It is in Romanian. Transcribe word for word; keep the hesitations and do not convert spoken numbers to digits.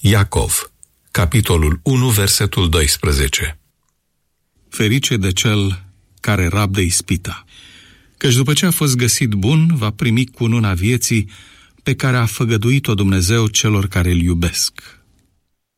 Iacov, capitolul unu, versetul doisprezece. Ferice de cel care rabdă ispita, căci după ce a fost găsit bun, va primi cununa vieții pe care a făgăduit-o Dumnezeu celor care îl iubesc.